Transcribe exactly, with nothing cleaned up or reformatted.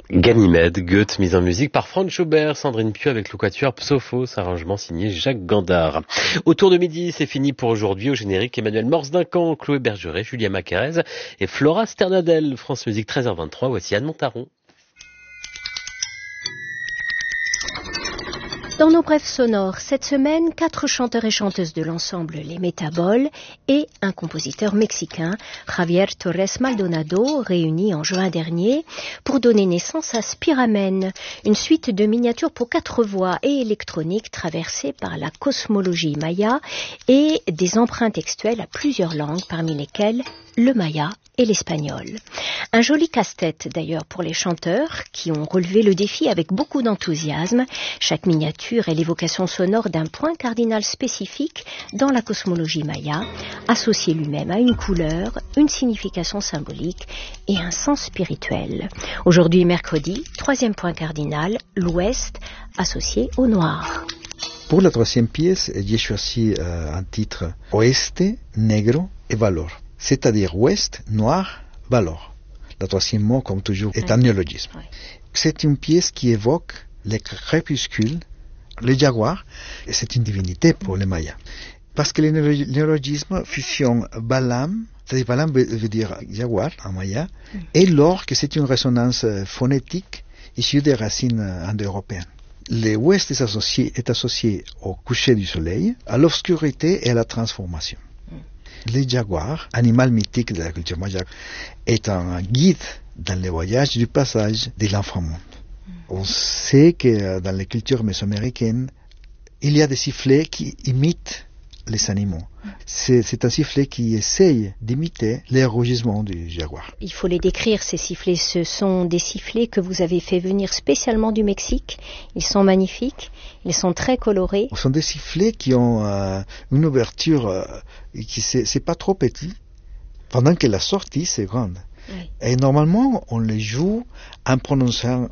Ganymède, Goethe, mise en musique par Franz Schubert, Sandrine Pieux avec le quatuor Psophos, arrangement signé Jacques Gandard. Autour de midi, c'est fini pour aujourd'hui. Au générique, Emmanuel Morse-Duncan, Chloé Bergeret, Julia Macarez et Flora Sternadel. France Musique treize heures vingt-trois, voici Anne Montaron. Dans nos brèves sonores, cette semaine, quatre chanteurs et chanteuses de l'ensemble Les Métaboles et un compositeur mexicain, Javier Torres Maldonado, réunis en juin dernier pour donner naissance à Spiramen, une suite de miniatures pour quatre voix et électronique traversée par la cosmologie maya et des emprunts textuels à plusieurs langues, parmi lesquelles le maya et l'espagnol. Un joli casse-tête d'ailleurs pour les chanteurs qui ont relevé le défi avec beaucoup d'enthousiasme. Chaque miniature est l'évocation sonore d'un point cardinal spécifique dans la cosmologie maya, associé lui-même à une couleur, une signification symbolique et un sens spirituel. Aujourd'hui mercredi, troisième point cardinal, l'ouest associé au noir. Pour la troisième pièce, j'ai choisi euh, un titre Oeste, Negro et Valor, c'est-à-dire ouest, noir, valor. Le troisième mot, comme toujours, est un néologisme. Oui. C'est une pièce qui évoque les crépuscules, le jaguar, et c'est une divinité pour les Mayas. Parce que le néologisme fusionne Balam, c'est-à-dire Balam veut, veut dire jaguar en maya, mm. et l'or, que c'est une résonance phonétique issue des racines indo-européennes. L'ouest est associé, est associé au coucher du soleil, à l'obscurité et à la transformation. Le jaguar, animal mythique de la culture maya, est un guide dans le voyage du passage de l'inframonde. Mm. On sait que dans les cultures mésoaméricaines, il y a des sifflets qui imitent les animaux. Mm. C'est, c'est un sifflet qui essaye d'imiter les rugissements du jaguar. Il faut les décrire, ces sifflets. Ce sont des sifflets que vous avez fait venir spécialement du Mexique. Ils sont magnifiques, ils sont très colorés. Ce sont des sifflets qui ont euh, une ouverture euh, qui c'est, c'est pas trop petit, pendant que la sortie c'est grande. Oui. Et normalement, on les joue en prononçant